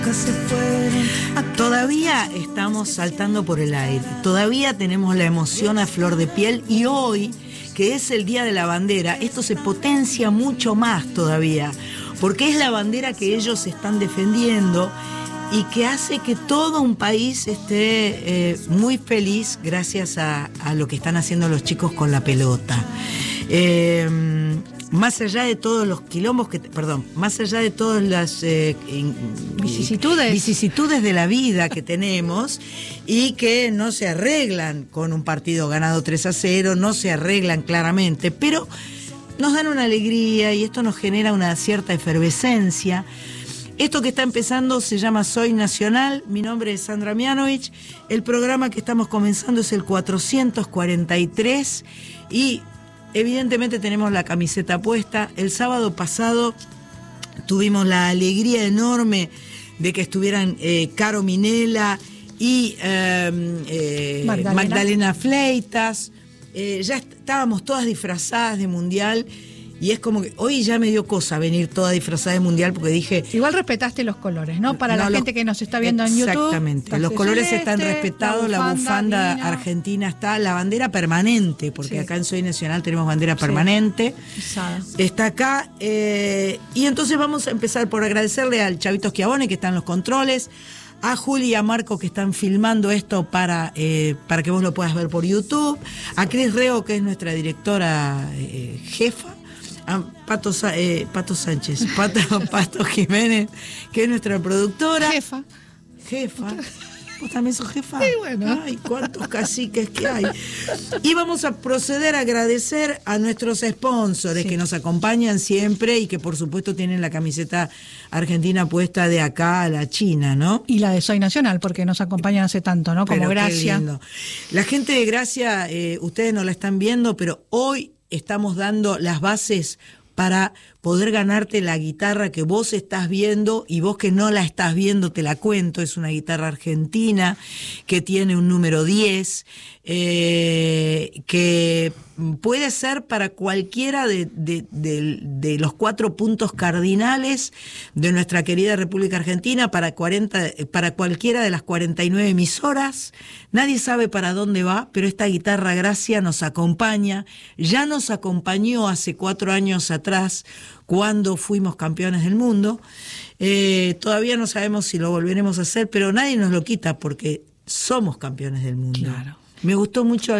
Todavía estamos saltando por el aire, todavía tenemos la emoción a flor de piel y hoy, que es el Día de la Bandera, esto se potencia mucho más todavía, porque es la bandera que ellos están defendiendo y que hace que todo un país esté muy feliz gracias a lo que están haciendo los chicos con la pelota. Más allá de todos los quilombos más allá de todas las vicisitudes de la vida que tenemos y que no se arreglan con un partido ganado 3-0, no se arreglan claramente, pero nos dan una alegría y esto nos genera una cierta efervescencia. Esto que está empezando se llama Soy Nacional, mi nombre es Sandra Mianovich, el programa que estamos comenzando es el 443 y evidentemente tenemos la camiseta puesta. El sábado pasado tuvimos la alegría enorme de que estuvieran Caro Minella y Magdalena Fleitas. Ya estábamos todas disfrazadas de mundial y es como que hoy ya me dio cosa venir toda disfrazada de mundial porque dije... Igual respetaste los colores, ¿no? Para la gente que nos está viendo en YouTube. Exactamente, los colores están respetados, la bufanda argentina está, la bandera permanente, porque acá en Soy Nacional tenemos bandera permanente, está acá, y entonces vamos a empezar por agradecerle al Chavito Schiavone que está en los controles, a Juli y a Marco que están filmando esto para que vos lo puedas ver por YouTube, a Cris Reo que es nuestra directora jefa, a Pato Sánchez, Pato Jiménez, que es nuestra productora. Jefa. ¿Vos también sos jefa? Sí, bueno. Ay, cuántos caciques que hay. Y vamos a proceder a agradecer a nuestros sponsors que nos acompañan siempre y que por supuesto tienen la camiseta argentina puesta de acá a la China, ¿no? Y la de Soy Nacional, porque nos acompañan hace tanto, ¿no? Como pero Gracia. La gente de Gracia, ustedes no la están viendo, pero hoy estamos dando las bases para poder ganarte la guitarra que vos estás viendo y vos que no la estás viendo te la cuento. Es una guitarra argentina que tiene un número 10, que puede ser para cualquiera de los 4 puntos cardinales de nuestra querida República Argentina, para cualquiera de las 49 emisoras. Nadie sabe para dónde va, pero esta guitarra Gracia nos acompaña, ya nos acompañó hace 4 años atrás cuando fuimos campeones del mundo. Todavía no sabemos si lo volveremos a hacer, pero nadie nos lo quita porque somos campeones del mundo. Claro. Me gustó mucho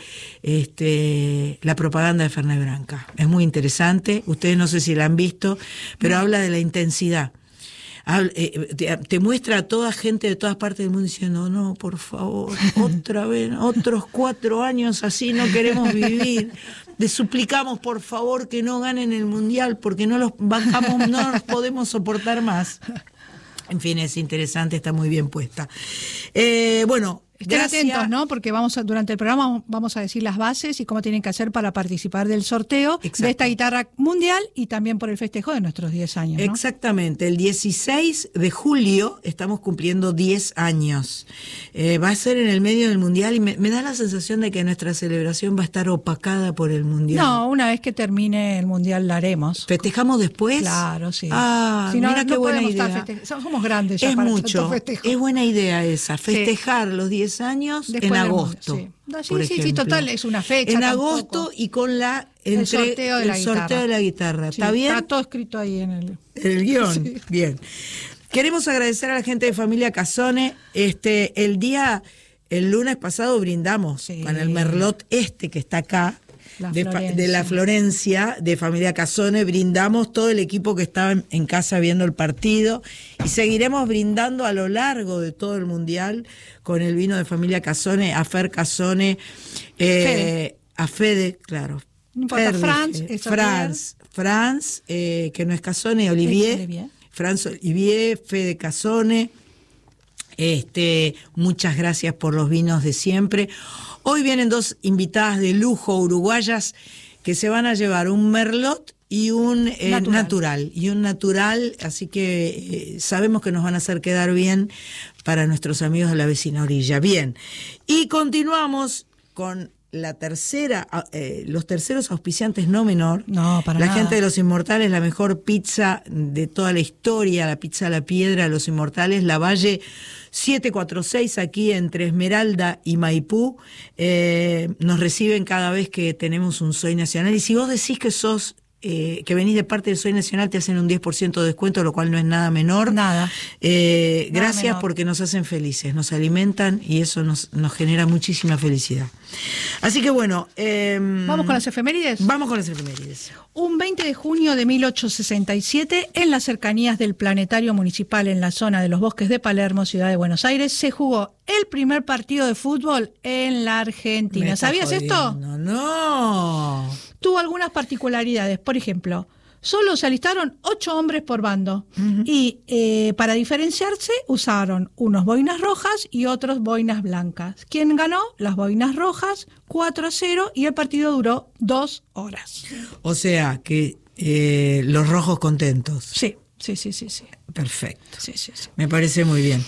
la propaganda de Fernet Branca. Es muy interesante. Ustedes no sé si la han visto, pero habla de la intensidad. Te muestra a toda gente de todas partes del mundo diciendo, no, por favor, otra vez, otros 4 años así no queremos vivir. Les suplicamos, por favor, que no ganen el Mundial porque no los bancamos, no los podemos soportar más. En fin, es interesante, está muy bien puesta. Bueno, estén atentos, ¿no? Porque durante el programa vamos a decir las bases y cómo tienen que hacer para participar del sorteo de esta guitarra mundial y también por el festejo de nuestros 10 años, ¿no? Exactamente, el 16 de julio estamos cumpliendo 10 años. Va a ser en el medio del mundial y me da la sensación de que nuestra celebración va a estar opacada por el mundial. No, una vez que termine el mundial la haremos. ¿Festejamos después? Claro, sí. Si no, mira qué buena idea. Somos grandes ya es para mucho, tanto festejo. Es buena idea esa, festejar los 10 años después en agosto. Sí, total, es una fecha. En agosto y con el sorteo de la guitarra. ¿Está bien? Está todo escrito ahí en el guión. Sí. Bien. Queremos agradecer a la gente de Familia Casone. El lunes pasado brindamos con el Merlot que está acá. De la Florencia, de Familia Casone, brindamos todo el equipo que estaba en casa viendo el partido y seguiremos brindando a lo largo de todo el Mundial con el vino de Familia Casone, a Fer Casone, a Fede, claro. No importa, Franz, que no es Casone, Olivier. Franz Olivier, Fede Casone. Muchas gracias por los vinos de siempre. Hoy vienen 2 invitadas de lujo uruguayas que se van a llevar un Merlot y un natural, así que sabemos que nos van a hacer quedar bien para nuestros amigos de la vecina orilla. Bien, y continuamos con los terceros auspiciantes no menor. No, para la nada. gente de Los Inmortales, la mejor pizza de toda la historia, la pizza a la piedra de Los Inmortales, La Valle 746, aquí entre Esmeralda y Maipú. Nos reciben cada vez que tenemos un Soy Nacional. Y si vos decís que venís de parte de Soy Nacional, te hacen un 10% de descuento, lo cual no es nada menor. Nada. Gracias menor. porque nos hacen felices, nos alimentan y eso nos genera muchísima felicidad. Así que bueno. ¿Vamos con las efemérides? Vamos con las efemérides. Un 20 de junio de 1867, en las cercanías del Planetario Municipal en la zona de los Bosques de Palermo, ciudad de Buenos Aires, se jugó el primer partido de fútbol en la Argentina. ¿Sabías esto? No. Tuvo algunas particularidades. Por ejemplo, solo se alistaron 8 hombres por bando. Uh-huh. Y para diferenciarse usaron unos boinas rojas y otros boinas blancas. ¿Quién ganó? Las boinas rojas, 4-0, y el partido duró 2 horas. O sea que los rojos contentos. Sí. Perfecto. Sí. Me parece muy bien.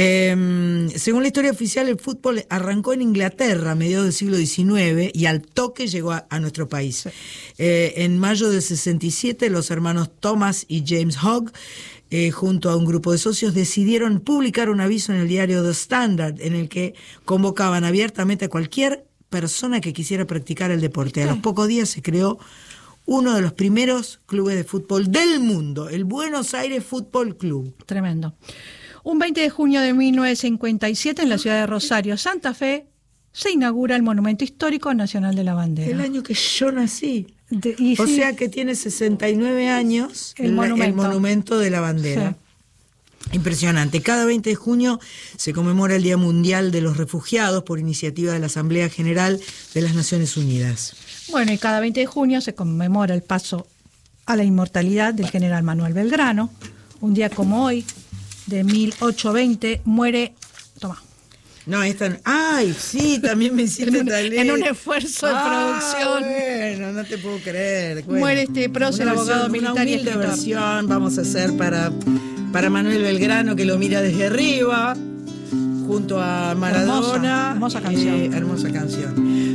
Según la historia oficial, el fútbol arrancó en Inglaterra a mediados del siglo XIX y al toque llegó a nuestro país. Sí. En mayo del 67, los hermanos Thomas y James Hogg, junto a un grupo de socios, decidieron publicar un aviso en el diario The Standard en el que convocaban abiertamente a cualquier persona que quisiera practicar el deporte. A los pocos días se creó uno de los primeros clubes de fútbol del mundo, el Buenos Aires Fútbol Club. Tremendo. Un 20 de junio de 1957, en la ciudad de Rosario, Santa Fe, se inaugura el Monumento Histórico Nacional de la Bandera. El año que yo nací. O sea que tiene 69 años el Monumento de la Bandera. Sí. Impresionante. Cada 20 de junio se conmemora el Día Mundial de los Refugiados por iniciativa de la Asamblea General de las Naciones Unidas. Bueno, y cada 20 de junio se conmemora el paso a la inmortalidad del general Manuel Belgrano. Un día como hoy, de 1820, muere... Toma. No, esta... ¡Ay, sí! También me hiciste en un esfuerzo de producción. Bueno, no te puedo creer. Bueno, muere prócer, abogado militar. Una humilde versión vamos a hacer para Manuel Belgrano, que lo mira desde arriba, junto a Maradona. Hermosa canción. Hermosa canción.